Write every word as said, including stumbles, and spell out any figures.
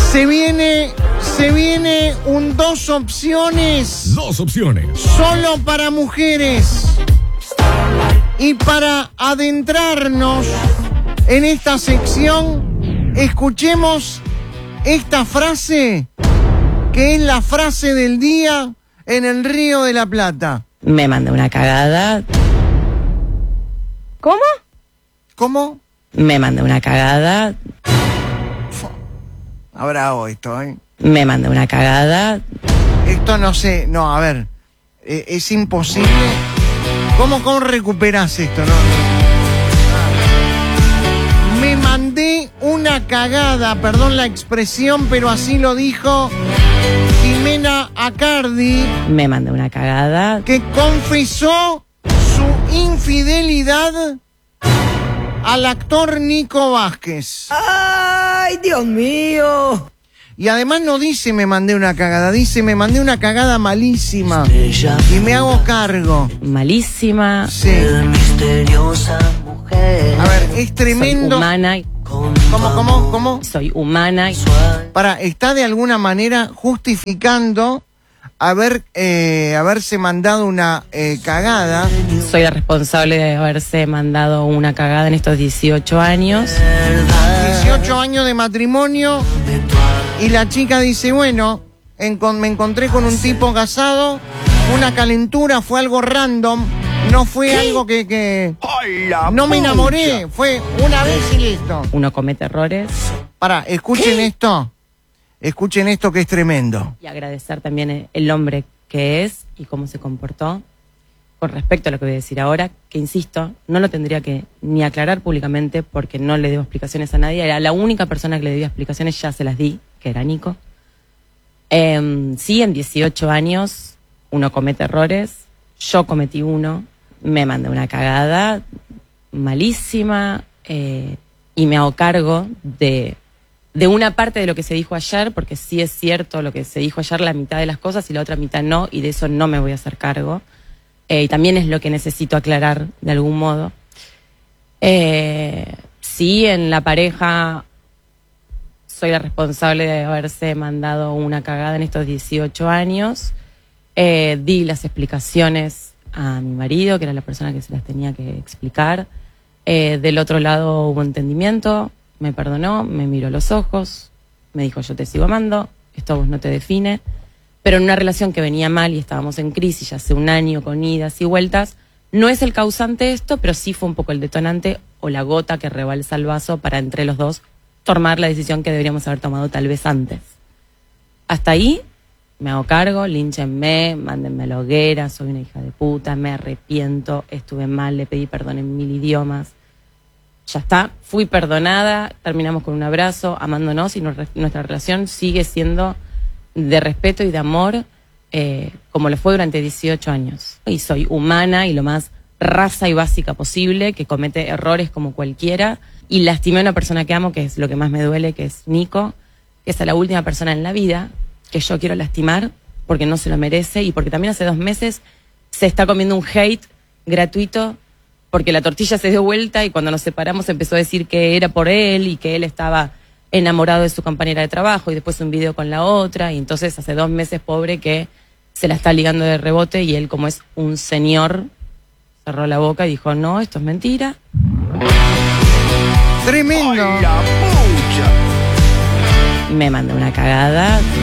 Se viene, se viene un dos opciones. Dos opciones. Solo para mujeres. Y para adentrarnos en esta sección, escuchemos esta frase, que es la frase del día en el Río de la Plata. Me mandé una cagada. ¿Cómo? ¿Cómo? Me mandé una cagada. Bravo esto, ¿eh? Me mandé una cagada. Esto no sé, no, a ver, eh, es imposible. ¿Cómo, cómo recuperás esto, no? Me mandé una cagada, perdón la expresión, pero así lo dijo Jimena Acardi. Me mandé una cagada. Que confesó su infidelidad al actor Nico Vázquez. ¡Ay, Dios mío! Y además no dice me mandé una cagada, dice me mandé una cagada malísima y me hago cargo. Malísima. Sí. A ver, es tremendo. Soy humana. ¿Cómo, cómo, cómo? Soy humana. Para, está de alguna manera justificando haber, eh, haberse mandado una eh, cagada. Soy la responsable de haberse mandado una cagada en estos dieciocho años. dieciocho años de matrimonio. Y la chica dice, bueno, encon- me encontré con un tipo casado, una calentura, fue algo random, no fue ¿Qué? algo que... que no me enamoré, fue una vez y listo. Uno comete errores. Pará, escuchen ¿Qué? esto, escuchen esto que es tremendo. Y agradecer también el hombre que es y cómo se comportó. Con respecto a lo que voy a decir ahora, que insisto, no lo tendría que ni aclarar públicamente porque no le debo explicaciones a nadie. Era la única persona que le debía explicaciones, ya se las di, que era Nico. Eh, sí, en dieciocho años uno comete errores. Yo cometí uno, me mandé una cagada malísima eh, y me hago cargo de, de una parte de lo que se dijo ayer, porque sí es cierto lo que se dijo ayer, la mitad de las cosas y la otra mitad no, y de eso no me voy a hacer cargo. Eh, y también es lo que necesito aclarar de algún modo. Eh, sí, en la pareja soy la responsable de haberse mandado una cagada en estos dieciocho años. Eh, di las explicaciones a mi marido, que era la persona que se las tenía que explicar. Eh, del otro lado hubo entendimiento, me perdonó, me miró a los ojos, me dijo yo te sigo amando, esto a vos no te define. Pero en una relación que venía mal y estábamos en crisis ya hace un año con idas y vueltas, no es el causante esto, pero sí fue un poco el detonante o la gota que rebalsa el vaso para entre los dos tomar la decisión que deberíamos haber tomado tal vez antes. Hasta ahí me hago cargo, línchenme, mándenme a la hoguera, soy una hija de puta, me arrepiento, estuve mal, le pedí perdón en mil idiomas. Ya está, fui perdonada, terminamos con un abrazo, amándonos y nuestra relación sigue siendo de respeto y de amor, eh, como lo fue durante dieciocho años. Y soy humana y lo más raza y básica posible, que comete errores como cualquiera, y lastimé a una persona que amo, que es lo que más me duele, que es Nico, que es la última persona en la vida que yo quiero lastimar, porque no se lo merece, y porque también hace dos meses se está comiendo un hate gratuito, porque la tortilla se dio vuelta, y cuando nos separamos empezó a decir que era por él, y que él estaba enamorado de su compañera de trabajo, y después un video con la otra, y entonces hace dos meses, pobre, que se la está ligando de rebote, y él, como es un señor, cerró la boca y dijo, no, esto es mentira. Tremendo. Me mandé una cagada.